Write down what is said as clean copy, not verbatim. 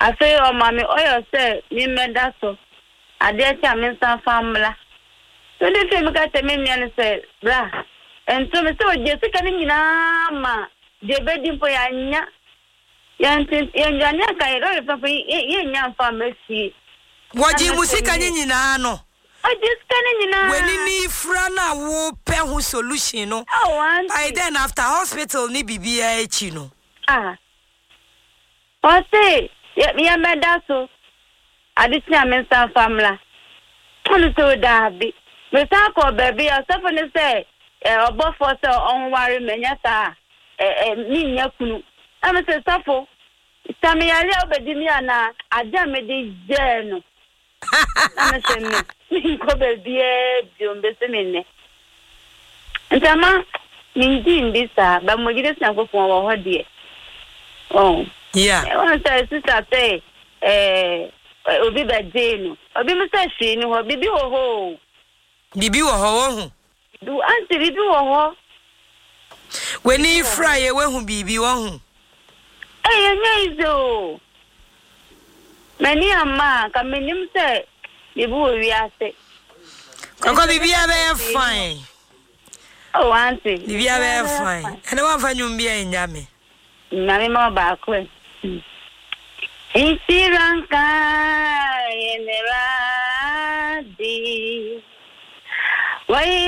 Afi o mami oyo se mi meda so. Ade cha mi san famla. So de fe mi ka te mi mian se bra. Ento mi se o je se kan nyina ma. Je be di po ya nya. Ya nya ka iro papa ye nya fa mesi. Waji musika nyina no. Just can when ni frana wo pe ho solution no. By then after hospital ni bibia echi no. Ose, ya meda so. Adisia men san famla. Onu to da bi. Me san ko baby o so fun say obo for say on ware menya ta ni nya kunu. Am say safo. Sami ya le obedi mi ana aja me de je no. Am say me ko baby bi o mbese me. Ntama minji mbisa ba mo gide san ko fun wo ho de. Oh. Yeah. I want to say sister say obi ba jenu. Obi mo say shi ni ho bibi ho ho. Bibi wo ho. Do auntie bibi wo ho. When you fry we hu bibi wo hu. Nya izo. Mani amma ka menim say bibi wo wi ase. Ko bibi a be fine. Oh auntie. Bibi a be fine. And one fa nyum bia nyame. Nyame ma ba ko. Isiranka yeneradi. Why